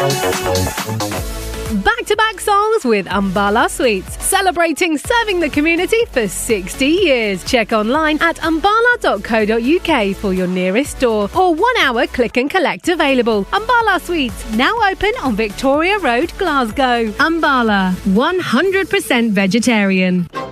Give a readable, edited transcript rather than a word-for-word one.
Back-to-back songs with Ambala Sweets, celebrating serving the community for 60 years. Check online at ambala.co.uk for your nearest store or 1 hour click and collect available. Ambala Sweets, now open on Victoria Road, Glasgow. Ambala, 100% vegetarian.